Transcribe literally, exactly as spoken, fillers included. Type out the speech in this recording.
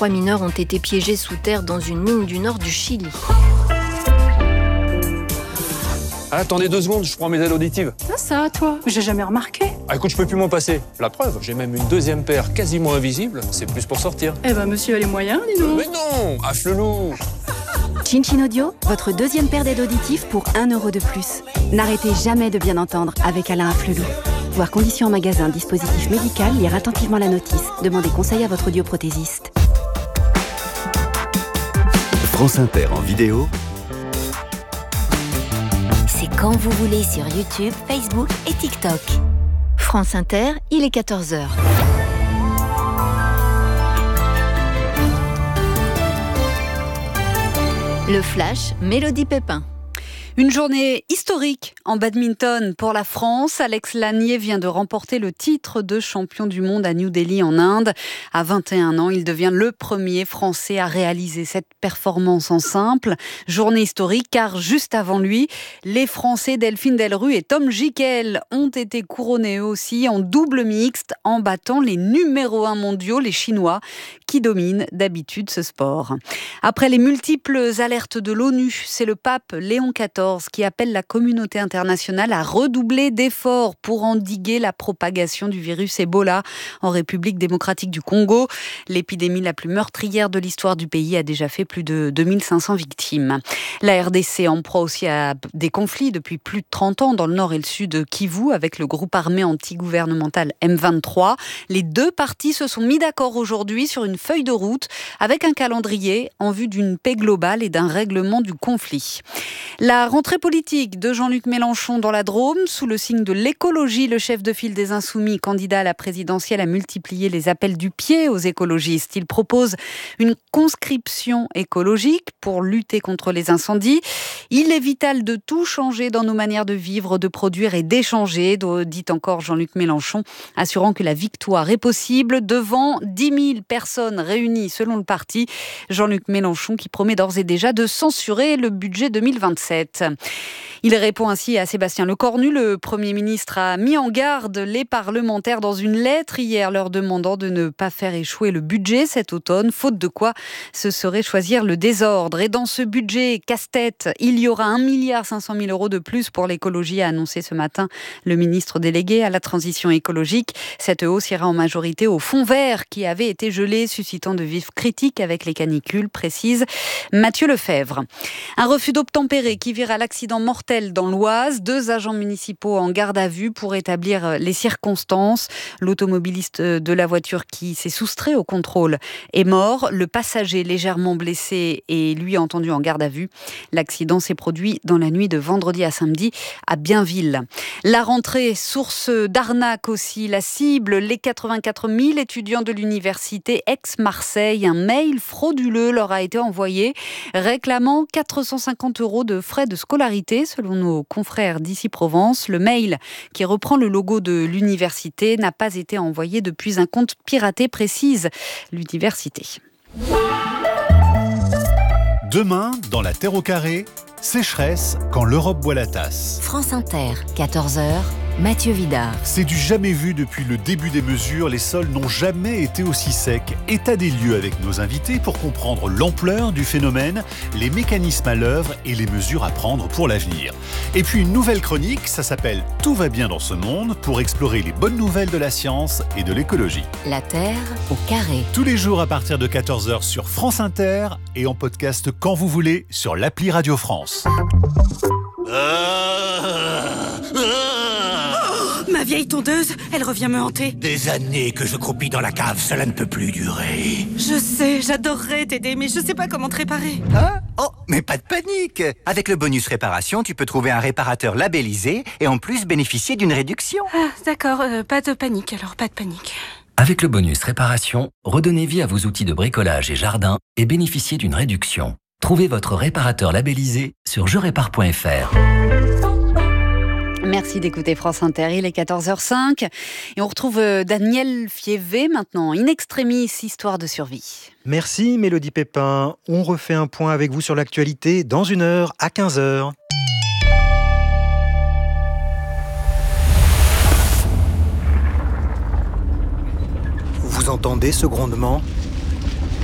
Trois mineurs ont été piégés sous terre dans une mine du nord du Chili. Ah, attendez deux secondes, je prends mes aides auditives. Ça, ça, toi, j'ai jamais remarqué. Ah, écoute, je peux plus m'en passer. La preuve, j'ai même une deuxième paire quasiment invisible. C'est plus pour sortir. Eh ben, monsieur a les moyens, dis donc. Mais non, Afflelou. Chin Chin Audio, votre deuxième paire d'aides auditives pour un euro de plus. N'arrêtez jamais de bien entendre avec Alain Afflelou. Voir conditions en magasin, dispositif médical, lire attentivement la notice. Demandez conseil à votre audioprothésiste. France Inter en vidéo. C'est quand vous voulez sur YouTube, Facebook et TikTok. France Inter, il est quatorze heures. Le Flash, Mélodie Pépin. Une journée historique en badminton pour la France. Alex Lanier vient de remporter le titre de champion du monde à New Delhi en Inde. À vingt et un ans, il devient le premier Français à réaliser cette performance en simple. Journée historique car juste avant lui, les Français Delphine Delrue et Tom Gickel ont été couronnés eux aussi en double mixte en battant les numéro un mondiaux, les Chinois, qui dominent d'habitude ce sport. Après les multiples alertes de l'ONU, c'est le pape Léon quatorze qui appelle la communauté internationale à redoubler d'efforts pour endiguer la propagation du virus Ebola en République démocratique du Congo. L'épidémie la plus meurtrière de l'histoire du pays a déjà fait plus de deux mille cinq cents victimes. La R D C en proie aussi à des conflits depuis plus de trente ans dans le nord et le sud de Kivu avec le groupe armé anti-gouvernemental M vingt-trois. Les deux parties se sont mis d'accord aujourd'hui sur une feuille de route avec un calendrier en vue d'une paix globale et d'un règlement du conflit. La rentrée politique de Jean-Luc Mélenchon dans la Drôme, sous le signe de l'écologie, le chef de file des Insoumis, candidat à la présidentielle, a multiplié les appels du pied aux écologistes. Il propose une conscription écologique pour lutter contre les incendies. Il est vital de tout changer dans nos manières de vivre, de produire et d'échanger, dit encore Jean-Luc Mélenchon, assurant que la victoire est possible devant dix mille personnes réunies selon le parti. Jean-Luc Mélenchon qui promet d'ores et déjà de censurer le budget deux mille vingt-sept. Il répond ainsi à Sébastien Lecornu. Le Premier ministre a mis en garde les parlementaires dans une lettre hier, leur demandant de ne pas faire échouer le budget cet automne, faute de quoi ce serait choisir le désordre. Et dans ce budget casse-tête, il y aura un milliard cinq cent mille euros de plus pour l'écologie, a annoncé ce matin le ministre délégué à la transition écologique. Cette hausse ira en majorité au fonds vert qui avait été gelé, suscitant de vives critiques avec les canicules, précise Mathieu Lefebvre. Un refus d'obtempérer qui vire à l'accident mortel dans l'Oise. Deux agents municipaux en garde à vue pour établir les circonstances. L'automobiliste de la voiture qui s'est soustrait au contrôle est mort. Le passager légèrement blessé est lui entendu en garde à vue. L'accident s'est produit dans la nuit de vendredi à samedi à Bienville. La rentrée, source d'arnaque aussi. La cible, les quatre-vingt-quatre mille étudiants de l'université Aix-Marseille. Un mail frauduleux leur a été envoyé réclamant quatre cent cinquante euros de frais de scolarité, selon nos confrères d'Ici Provence. Le mail, qui reprend le logo de l'université, n'a pas été envoyé depuis un compte piraté, précise l'université. Demain, dans la Terre au carré, sécheresse quand l'Europe boit la tasse. France Inter, quatorze heures, Mathieu Vidard. C'est du jamais vu depuis le début des mesures. Les sols n'ont jamais été aussi secs. État des lieux avec nos invités pour comprendre l'ampleur du phénomène, les mécanismes à l'œuvre et les mesures à prendre pour l'avenir. Et puis une nouvelle chronique, ça s'appelle « Tout va bien dans ce monde » pour explorer les bonnes nouvelles de la science et de l'écologie. La Terre au carré. Tous les jours à partir de quatorze heures sur France Inter et en podcast quand vous voulez sur l'appli Radio France. Ma vieille tondeuse, elle revient me hanter. Des années que je croupis dans la cave, cela ne peut plus durer. Je sais, j'adorerais t'aider, mais je sais pas comment te réparer. Hein? Oh, mais pas de panique. Avec le bonus réparation, tu peux trouver un réparateur labellisé et en plus bénéficier d'une réduction. Ah, d'accord, euh, pas de panique alors, pas de panique. Avec le bonus réparation, redonnez vie à vos outils de bricolage et jardin et bénéficiez d'une réduction. Trouvez votre réparateur labellisé sur je répare point f r. Merci d'écouter France Inter, il est quatorze heures cinq et on retrouve Daniel Fievé maintenant, in extremis, histoire de survie. Merci Mélodie Pépin, on refait un point avec vous sur l'actualité dans une heure à quinze heures. Vous entendez ce grondement ?